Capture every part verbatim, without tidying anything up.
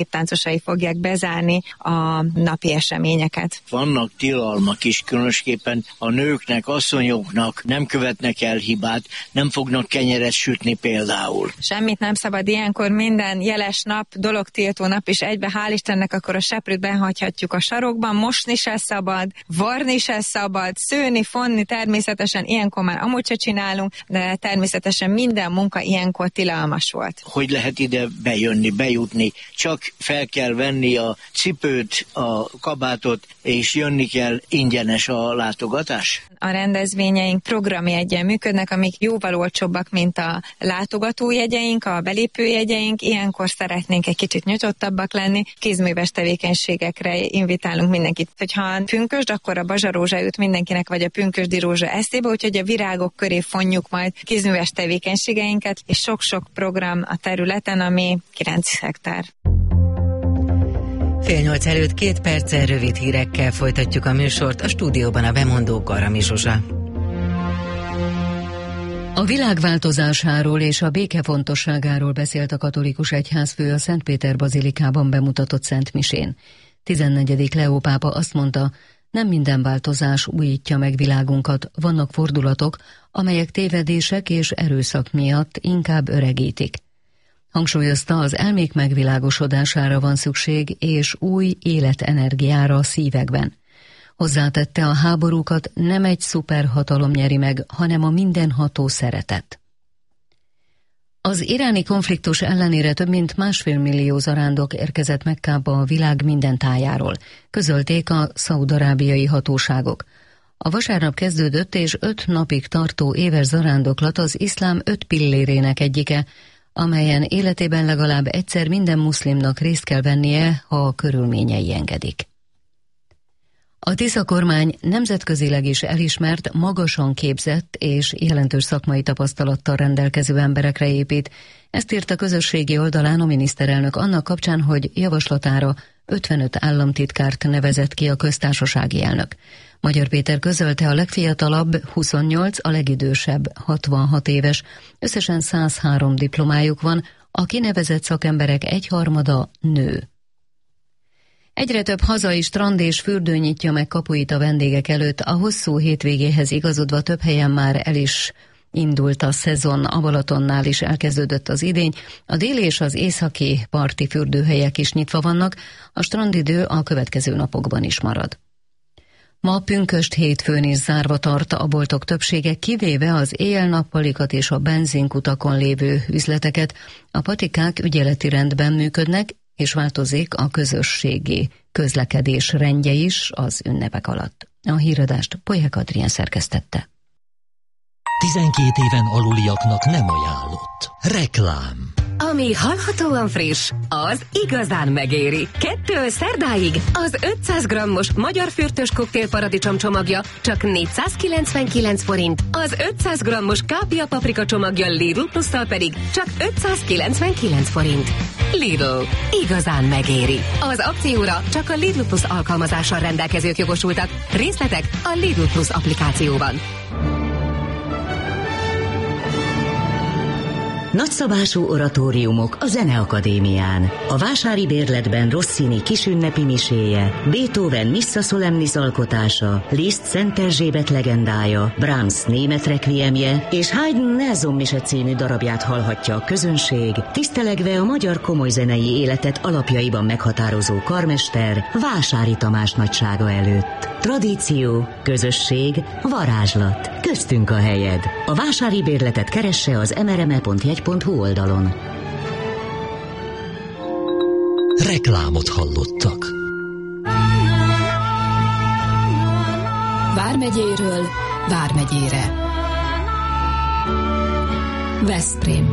táncosai fogják bezárni a napi eseményeket. Vannak tilalmak is, különösképpen a nőknek, asszonyoknak nem követnek el hibát, nem fognak kenyeret sütni például. Semmit nem szabad ilyenkor, minden jeles nap, dologtiltó nap is egybe, hál' Istennek, akkor a seprűt behagyhatjuk a sarokban, mosni se szabad, varni se szabad, szőni, fonni természetesen ilyenkor már amúgy se csinálunk, de természetesen minden munka ilyenkor tilalmas volt. Hogy lehet ide bejönni, bejutni? Csak fel kell venni a cipőt, a kabátot, és jönni kell, ingyenes a látogatás? A rendezvényeink programjegyen működnek, amik jóval olcsóbbak, mint a látogatójegyeink, a belépőjegyeink. Ilyenkor szeretnénk egy kicsit nyitottabbak lenni. Kézműves tevékenységekre invitálunk mindenkit. Hogyha pünkösd, akkor a bazsarózsa jut mindenkinek, vagy a pünkösdi rózsa eszébe, úgyhogy a virágok köré fonjuk majd kézműves tevékenységeinket, és sok-sok program a területen, ami kilenc hektár. Fél nyolc előtt két perccel rövid hírekkel folytatjuk a műsort, a stúdióban a bemondó Garami Zsuzsa. A világ változásáról és a béke fontosságáról beszélt a katolikus egyházfő a Szentpéter bazilikában bemutatott szentmisén. tizennegyedik Leó pápa azt mondta, nem minden változás újítja meg világunkat, vannak fordulatok, amelyek tévedések és erőszak miatt inkább öregítik. Hangsúlyozta, az elmék megvilágosodására van szükség, és új életenergiára a szívekben. Hozzátette, a háborúkat nem egy szuperhatalom nyeri meg, hanem a mindenható szeretet. Az iráni konfliktus ellenére több mint másfél millió zarándok érkezett Mekkába a világ minden tájáról, közölték a szaúd-arábiai hatóságok. A vasárnap kezdődött és öt napig tartó éves zarándoklat az iszlám öt pillérének egyike, amelyen életében legalább egyszer minden muszlimnak részt kell vennie, ha a körülményei engedik. A Tisza kormány nemzetközileg is elismert, magasan képzett és jelentős szakmai tapasztalattal rendelkező emberekre épít. Ezt írt a közösségi oldalán a miniszterelnök annak kapcsán, hogy javaslatára ötvenöt államtitkárt nevezett ki a köztársasági elnök. Magyar Péter közölte, a legfiatalabb huszonnyolc, a legidősebb hatvanhat éves, összesen száz három diplomájuk van, a kinevezett szakemberek egyharmada nő. Egyre több hazai strand és fürdő nyitja meg kapuit a vendégek előtt, a hosszú hétvégéhez igazodva több helyen már el is indult a szezon, a Balatonnál is elkezdődött az idény, a déli és az északi parti fürdőhelyek is nyitva vannak, a strandidő a következő napokban is marad. Ma pünkösd hétfőn is zárva tart a boltok többsége, kivéve az éjjel-nappalikat és a benzinkutakon lévő üzleteket. A patikák ügyeleti rendben működnek, és változik a közösségi közlekedés rendje is az ünnepek alatt. A híradást Polyák Adrián szerkesztette. tizenkét éven aluliaknak nem ajánlott. Reklám. Ami hallhatóan friss, az igazán megéri. Kettől szerdáig az ötszáz grammos magyar fürtös koktél paradicsom csomagja csak négyszázkilencvenkilenc forint, az ötszáz grammos kápia paprika csomagja Lidl plusszal pedig csak ötszázkilencvenkilenc forint. Lidl. Igazán megéri. Az akcióra csak a Lidl Plus alkalmazással rendelkezők jogosultak. Részletek a Lidl Plus applikációban. Nagyszabású oratóriumok a Zeneakadémián. A Vásári Bérletben Rossini kisünnepi miséje, Beethoven Missa Solemnis alkotása, Liszt Szent Erzsébet legendája, Brahms német rekviemje és Haydn Nelson mise című darabját hallhatja a közönség, tisztelegve a magyar komolyzenei életet alapjaiban meghatározó karmester Vásári Tamás nagysága előtt. Tradíció, közösség, varázslat. Köztünk a helyed. A Vásári Bérletet keresse az em er em e pont jegy pont hu oldalon. Reklámot hallottak. Vármegyéről Vármegyére. Veszprém.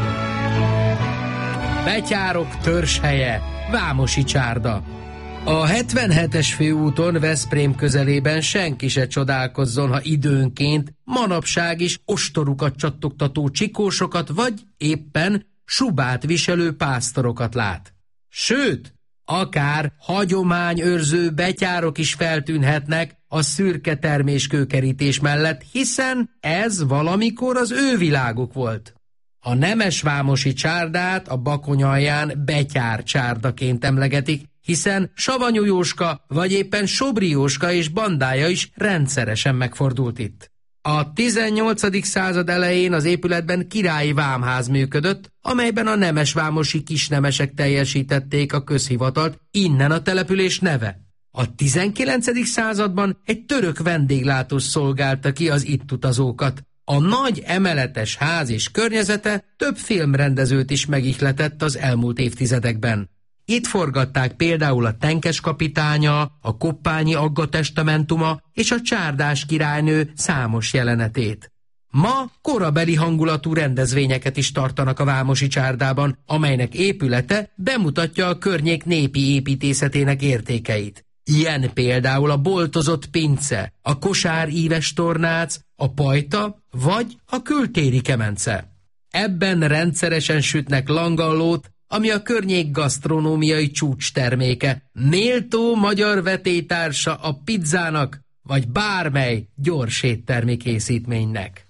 Betyárok törzshelye, Vámosi csárda. A hetvenhetes főúton Veszprém közelében senki se csodálkozzon, ha időnként manapság is ostorukat csattogtató csikósokat vagy éppen subát viselő pásztorokat lát. Sőt, akár hagyományőrző betyárok is feltűnhetnek a szürke terméskőkerítés mellett, hiszen ez valamikor az ő világuk volt. A nemesvámosi csárdát a Bakony alján Betyár csárdaként emlegetik, hiszen Savanyú Jóska vagy éppen Sobri Jóska és bandája is rendszeresen megfordult itt. A tizennyolcadik század elején az épületben királyi vámház működött, amelyben a nemesvámosi kisnemesek teljesítették a közhivatalt, innen a település neve. A tizenkilencedik században egy török vendéglátós szolgálta ki az itt utazókat. A nagy emeletes ház és környezete több filmrendezőt is megihletett az elmúlt évtizedekben. Itt forgatták például a Tenkes kapitánya, a Koppányi Agga testamentuma és a Csárdás királynő számos jelenetét. Ma korabeli hangulatú rendezvényeket is tartanak a vámosi csárdában, amelynek épülete bemutatja a környék népi építészetének értékeit. Ilyen például a boltozott pince, a kosár íves tornác, a pajta vagy a kültéri kemence. Ebben rendszeresen sütnek langallót, ami a környék gasztronómiai csúcs terméke, méltó magyar vetélytársa a pizzának, vagy bármely gyors éttermi készítménynek.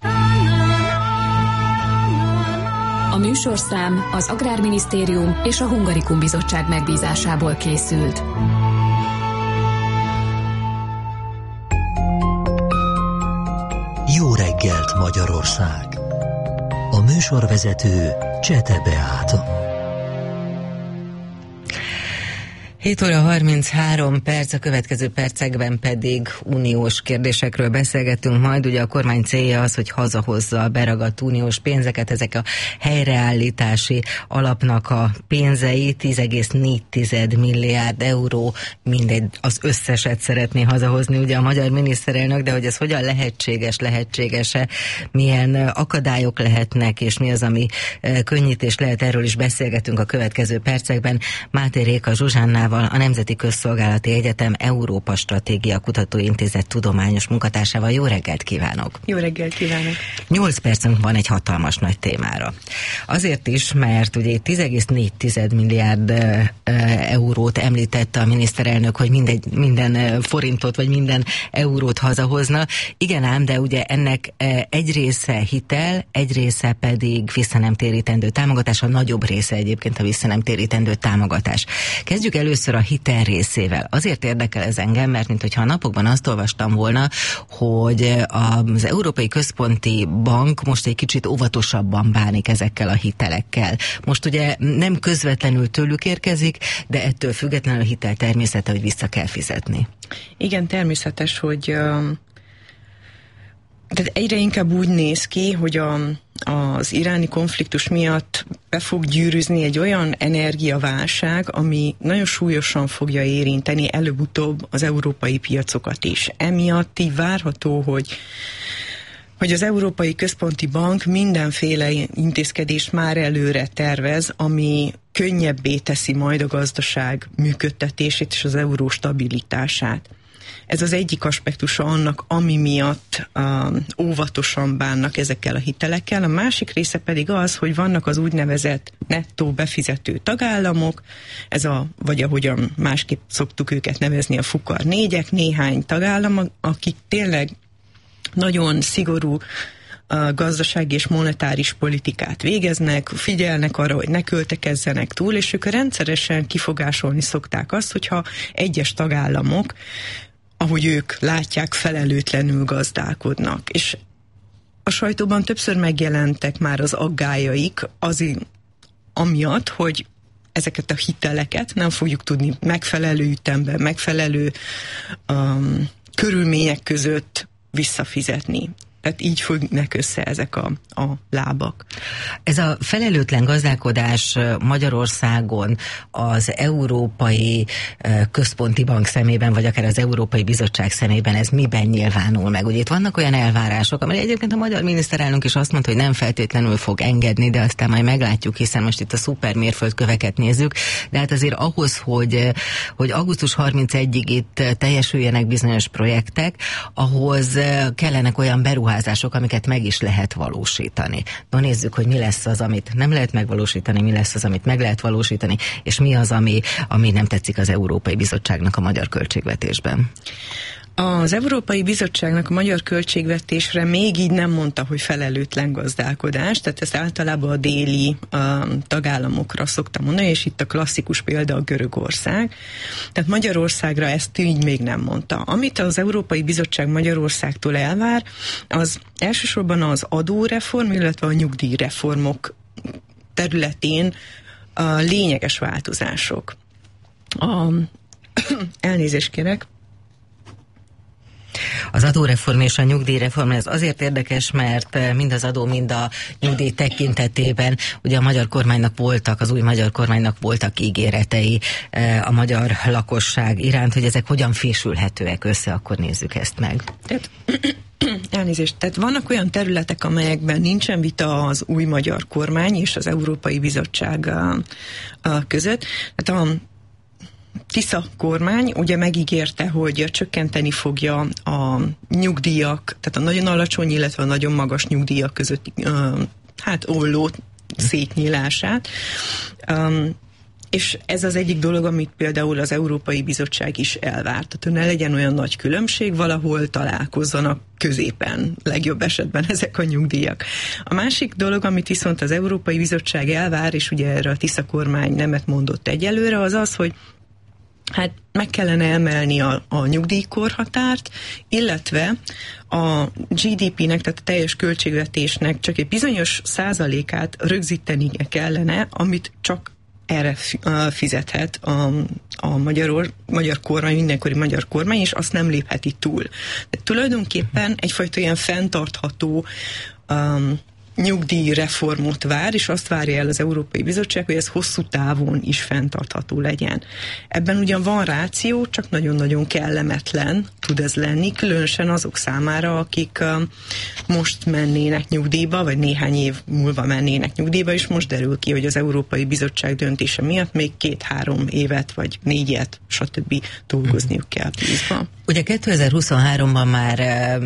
A műsorszám az Agrárminisztérium és a Hungarikum Bizottság megbízásából készült. Jó reggelt, Magyarország! A műsorvezető Csete Beáta. hét óra harminchárom perc, a következő percekben pedig uniós kérdésekről beszélgetünk majd. Ugye a kormány célja az, hogy hazahozza a beragadt uniós pénzeket, ezek a helyreállítási alapnak a pénzei, tíz egész négy milliárd euró, mindegy, az összeset szeretné hazahozni ugye a magyar miniszterelnök, de hogy ez hogyan lehetséges, lehetséges-e, milyen akadályok lehetnek, és mi az, ami könnyítés lehet, erről is beszélgetünk a következő percekben. Máté Réka Zsuzsánnával, a Nemzeti Közszolgálati Egyetem Európa Stratégia Kutatóintézet tudományos munkatársával. Jó reggelt kívánok! Jó reggelt kívánok! Nyolc percünk van egy hatalmas nagy témára. Azért is, mert ugye tíz egész négy milliárd e, eurót említette a miniszterelnök, hogy mindegy, minden forintot vagy minden eurót hazahozna. Igen ám, de ugye ennek egy része hitel, egy része pedig visszanemtérítendő támogatás, a nagyobb része egyébként a visszanemtérítendő támogatás. Kezdjük először a hitel részével. Azért érdekel ez engem, mert minthogyha a napokban azt olvastam volna, hogy az Európai Központi Bank most egy kicsit óvatosabban bánik ezekkel a hitelekkel. Most ugye nem közvetlenül tőlük érkezik, de ettől függetlenül a hitel természete, hogy vissza kell fizetni. Igen, természetes, hogy uh, tehát egyre inkább úgy néz ki, hogy a az iráni konfliktus miatt be fog gyűrűzni egy olyan energiaválság, ami nagyon súlyosan fogja érinteni előbb-utóbb az európai piacokat is. Emiatt így várható, hogy hogy az Európai Központi Bank mindenféle intézkedést már előre tervez, ami könnyebbé teszi majd a gazdaság működtetését és az euró stabilitását. Ez az egyik aspektusa annak, ami miatt uh, óvatosan bánnak ezekkel a hitelekkel. A másik része pedig az, hogy vannak az úgynevezett nettó befizető tagállamok, ez a, vagy ahogyan másképp szoktuk őket nevezni, a fukar négyek, néhány tagállam, akik tényleg nagyon szigorú a gazdasági és monetáris politikát végeznek, figyelnek arra, hogy ne költekezzenek túl, és ők rendszeresen kifogásolni szokták azt, hogyha egyes tagállamok, ahogy ők látják, felelőtlenül gazdálkodnak. És a sajtóban többször megjelentek már az aggályaik azért, amiatt, hogy ezeket a hiteleket nem fogjuk tudni megfelelő ütemben, megfelelő um, körülmények között visszafizetni. Tehát így fognak össze ezek a, a lábak. Ez a felelőtlen gazdálkodás Magyarországon az Európai Központi Bank szemében, vagy akár az Európai Bizottság szemében, ez miben nyilvánul meg? Ugye itt vannak olyan elvárások, amely egyébként a magyar miniszterelnök is azt mondta, hogy nem feltétlenül fog engedni, de aztán majd meglátjuk, hiszen most itt a szuper mérföldköveket nézzük, de hát azért ahhoz, hogy, hogy augusztus harmincegyedikéig itt teljesüljenek bizonyos projektek, ahhoz kellenek olyan beruházások, amiket meg is lehet valósítani. No, nézzük, hogy mi lesz az, amit nem lehet megvalósítani, mi lesz az, amit meg lehet valósítani, és mi az, ami, ami nem tetszik az Európai Bizottságnak a magyar költségvetésben. Az Európai Bizottságnak a magyar költségvetésre még így nem mondta, hogy felelőtlen gazdálkodás, tehát ezt általában a déli a tagállamokra szoktam mondani, és itt a klasszikus példa a Görögország. Tehát Magyarországra ezt így még nem mondta. Amit az Európai Bizottság Magyarországtól elvár, az elsősorban az adóreform, illetve a nyugdíjreformok területén a lényeges változások. A, elnézést kérek. Az adóreform és a nyugdíjreform ez azért érdekes, mert mind az adó, mind a nyugdíj tekintetében ugye a magyar kormánynak voltak, az új magyar kormánynak voltak ígéretei a magyar lakosság iránt, hogy ezek hogyan fésülhetőek össze, akkor nézzük ezt meg. Tehát, elnézést, tehát vannak olyan területek, amelyekben nincsen vita az új magyar kormány és az Európai Bizottság a, a között. Tehát a Tisza kormány ugye megígérte, hogy csökkenteni fogja a nyugdíjak, tehát a nagyon alacsony, illetve a nagyon magas nyugdíjak közötti uh, hát olló szétnyílását. Um, és ez az egyik dolog, amit például az Európai Bizottság is elvárt. Tehát ne legyen olyan nagy különbség, valahol találkozzanak középen, legjobb esetben ezek a nyugdíjak. A másik dolog, amit viszont az Európai Bizottság elvár, és ugye erre a Tisza kormány nemet mondott egyelőre, az az, hogy hát meg kellene emelni a, a nyugdíjkorhatárt, illetve a gé dé pének, tehát a teljes költségvetésnek csak egy bizonyos százalékát rögzíteni kellene, amit csak erre fizethet a, a magyar, magyar kormány, mindenkori magyar kormány, és azt nem lépheti túl. De tulajdonképpen egyfajta ilyen fenntartható um, nyugdíjreformot vár, és azt várja el az Európai Bizottság, hogy ez hosszú távon is fenntartható legyen. Ebben ugyan van ráció, csak nagyon-nagyon kellemetlen tud ez lenni, különösen azok számára, akik uh, most mennének nyugdíjba, vagy néhány év múlva mennének nyugdíjba, és most derül ki, hogy az Európai Bizottság döntése miatt még két-három évet, vagy négyet, stb. Dolgozniuk kell tízban. Ugye kétezer-huszonháromban már uh,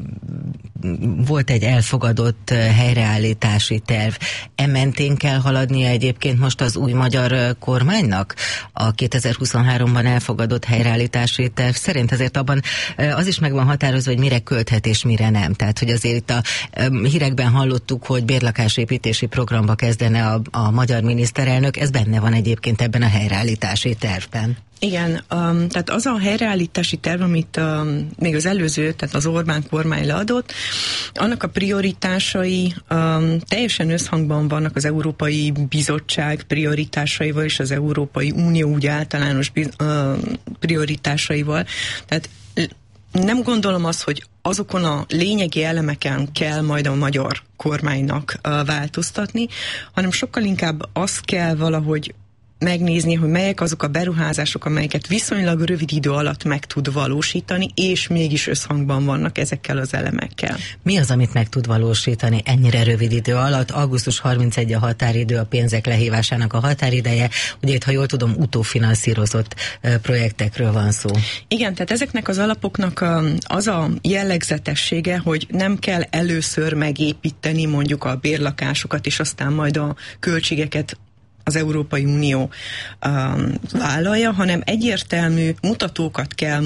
volt egy elfogadott uh, helyreállítási terv. E mentén kell haladnia egyébként most az új magyar uh, kormánynak? A kétezer-huszonháromban elfogadott helyreállítási terv szerint azért abban uh, az is meg van határozva, hogy mire költhet és mire nem. Tehát, hogy azért itt a um, hírekben hallottuk, hogy bérlakásépítési programba kezdene a, a magyar miniszterelnök. Ez benne van egyébként ebben a helyreállítási tervben. Igen, um, tehát az a helyreállítási terv, amit um, még az előző, tehát az Orbán kormány leadott, annak a prioritásai um, teljesen összhangban vannak az Európai Bizottság prioritásaival és az Európai Unió úgy általános biz- uh, prioritásaival. Tehát nem gondolom azt, hogy azokon a lényegi elemeken kell majd a magyar kormánynak uh, változtatni, hanem sokkal inkább azt kell valahogy megnézni, hogy melyek azok a beruházások, amelyeket viszonylag rövid idő alatt meg tud valósítani, és mégis összhangban vannak ezekkel az elemekkel. Mi az, amit meg tud valósítani ennyire rövid idő alatt? augusztus harmincegyedike a határidő, a pénzek lehívásának a határideje. Ugye itt, ha jól tudom, utófinanszírozott projektekről van szó. Igen, tehát ezeknek az alapoknak az a jellegzetessége, hogy nem kell először megépíteni mondjuk a bérlakásokat, és aztán majd a költségeket az Európai Unió um, vállalja, hanem egyértelmű mutatókat kell,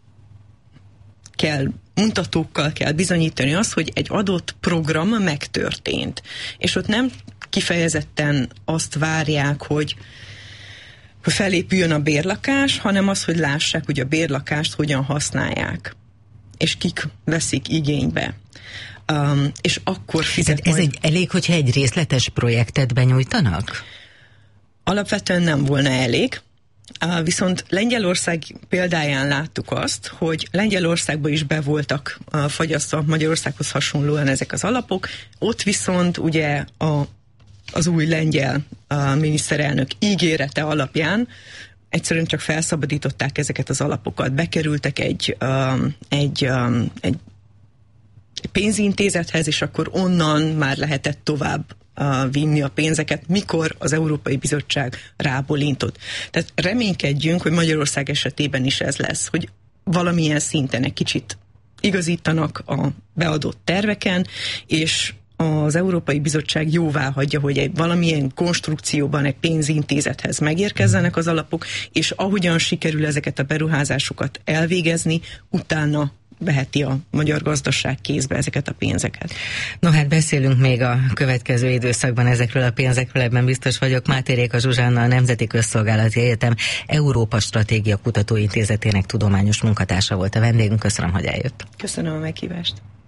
kell, mutatókkal kell bizonyítani azt, hogy egy adott program megtörtént. És ott nem kifejezetten azt várják, hogy, hogy felépüljön a bérlakás, hanem az, hogy lássák, hogy a bérlakást hogyan használják, és kik veszik igénybe. Um, és akkor fizet Ez majd... egy, elég, hogyha egy részletes projektet benyújtanak? Alapvetően nem volna elég, viszont Lengyelország példáján láttuk azt, hogy Lengyelországban is be voltak fagyasztva Magyarországhoz hasonlóan ezek az alapok, ott viszont ugye a, az új lengyel a miniszterelnök ígérete alapján egyszerűen csak felszabadították ezeket az alapokat, bekerültek egy, um, egy, um, egy pénzintézethez, és akkor onnan már lehetett tovább vinni a pénzeket, mikor az Európai Bizottság rábólintott. Tehát reménykedjünk, hogy Magyarország esetében is ez lesz, hogy valamilyen szinten egy kicsit igazítanak a beadott terveken, és az Európai Bizottság jóvá hagyja, hogy egy valamilyen konstrukcióban egy pénzintézethez megérkezzenek az alapok, és ahogyan sikerül ezeket a beruházásokat elvégezni, utána veheti a magyar gazdaság kézbe ezeket a pénzeket. No hát beszélünk még a következő időszakban ezekről a pénzekről, ebben biztos vagyok. Máté Réka Zsuzsánna, a Nemzeti Közszolgálati Egyetem Európa Stratégia Kutatóintézetének tudományos munkatársa volt a vendégünk. Köszönöm, hogy eljött. Köszönöm a meghívást.